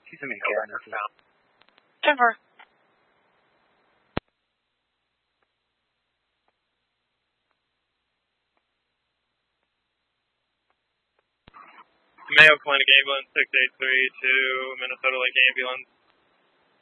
She's a main care. Denver. Mayo Clinic Ambulance 683 to Minnesota Lake Ambulance